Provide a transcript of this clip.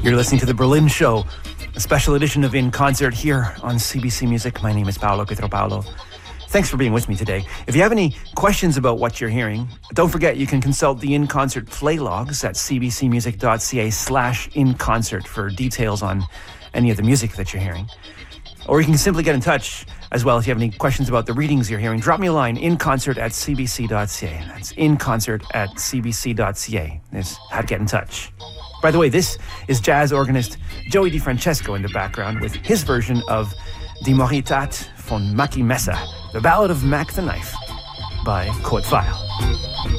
You're listening to The Berlin Show, a special edition of In Concert here on CBC Music. My name is Paolo Pietropaulo. Thanks for being with me today. If you have any questions about what you're hearing, don't forget you can consult the In Concert playlogs at cbcmusic.ca/inconcert for details on any of the music that you're hearing. Or you can simply get in touch as well if you have any questions about the readings you're hearing. Drop me a line, inconcert@cbc.ca. That's inconcert@cbc.ca. That's how to get in touch. By the way, this is jazz organist Joey DiFrancesco in the background with his version of Die Moritat von Mackie Messer, the Ballad of Mac the Knife by Kurt Weill.